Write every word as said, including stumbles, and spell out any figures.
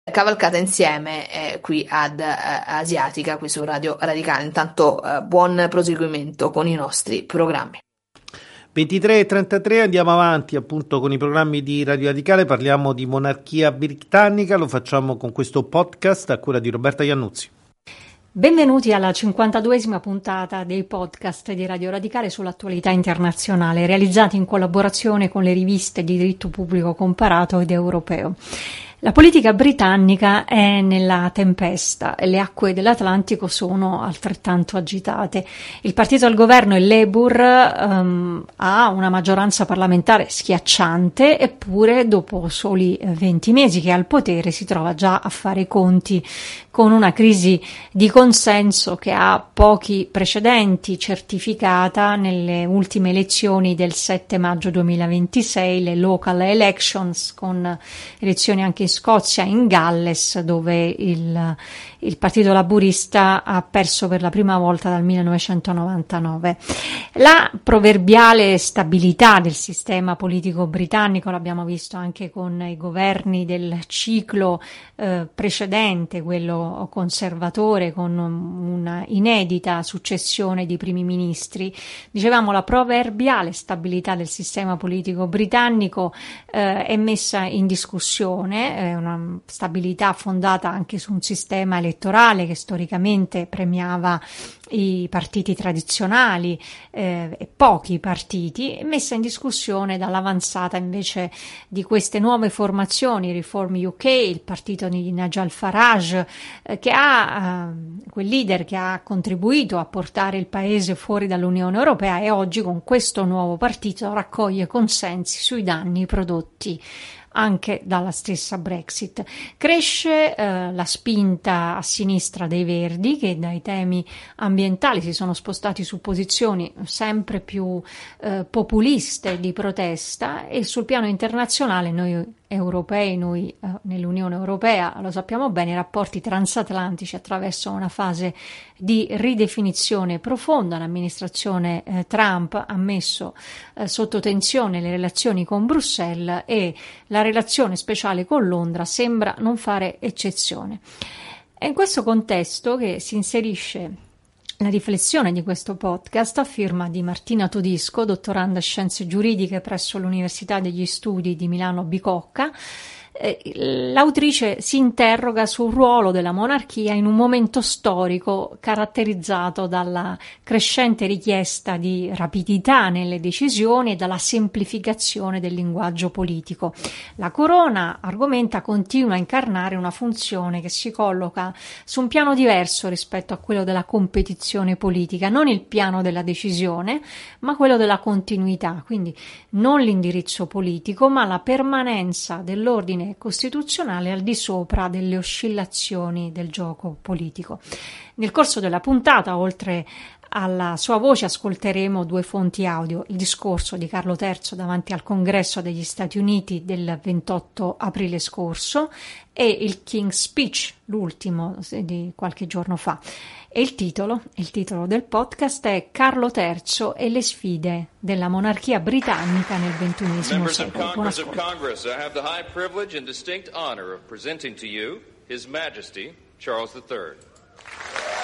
cavalcata insieme eh, qui ad eh, Asiatica, qui su Radio Radicale. Intanto eh, buon proseguimento con i nostri programmi. ventitré e trentatré, andiamo avanti appunto con i programmi di Radio Radicale, parliamo di monarchia britannica, lo facciamo con questo podcast a cura di Roberta Iannuzzi. Benvenuti alla cinquantaduesima puntata dei podcast di Radio Radicale sull'attualità internazionale, realizzati in collaborazione con le riviste di diritto pubblico comparato ed europeo. La politica britannica è nella tempesta e le acque dell'Atlantico sono altrettanto agitate. Il partito al governo, il Labour, um, ha una maggioranza parlamentare schiacciante, eppure dopo soli venti mesi che è al potere si trova già a fare i conti con una crisi di consenso che ha pochi precedenti, certificata nelle ultime elezioni del sette maggio duemilaventisei, le local elections, con elezioni anche in Scozia, in Galles, dove il, il partito laburista ha perso per la prima volta dal millenovecentonovantanove. La proverbiale stabilità del sistema politico britannico l'abbiamo visto anche con i governi del ciclo eh, precedente, quello conservatore, con una inedita successione di primi ministri. Dicevamo, la proverbiale stabilità del sistema politico britannico eh, è messa in discussione, è una stabilità fondata anche su un sistema elettorale che storicamente premiava i partiti tradizionali eh, e pochi partiti, messa in discussione dall'avanzata invece di queste nuove formazioni, Reform U K, il partito di Nigel Farage, eh, che ha eh, quel leader che ha contribuito a portare il paese fuori dall'Unione Europea e oggi con questo nuovo partito raccoglie consensi sui danni prodotti anche dalla stessa Brexit. Cresce eh, la spinta a sinistra dei Verdi, che dai temi ambientali si sono spostati su posizioni sempre più eh, populiste di protesta, e sul piano internazionale noi europei, noi eh, nell'Unione Europea lo sappiamo bene, i rapporti transatlantici attraversano una fase di ridefinizione profonda. L'amministrazione eh, Trump ha messo eh, sotto tensione le relazioni con Bruxelles e la relazione speciale con Londra sembra non fare eccezione. È in questo contesto che si inserisce la riflessione di questo podcast a firma di Martina Todisco, dottoranda in scienze giuridiche presso l'Università degli Studi di Milano Bicocca. L'autrice si interroga sul ruolo della monarchia in un momento storico caratterizzato dalla crescente richiesta di rapidità nelle decisioni e dalla semplificazione del linguaggio politico. La corona, argomenta, continua a incarnare una funzione che si colloca su un piano diverso rispetto a quello della competizione politica, non il piano della decisione, ma quello della continuità, quindi non l'indirizzo politico, ma la permanenza dell'ordine costituzionale al di sopra delle oscillazioni del gioco politico. Nel corso della puntata, oltre alla sua voce, ascolteremo due fonti audio: il discorso di Carlo terzo davanti al Congresso degli Stati Uniti del ventotto aprile scorso e il King's Speech, l'ultimo di qualche giorno fa. E il titolo, il titolo del podcast è Carlo terzo e le sfide della monarchia britannica nel ventunesimo secolo. Buon ascolto. Members of Congress, I have the high privilege and distinct honor of presenting to you His Majesty Charles the third.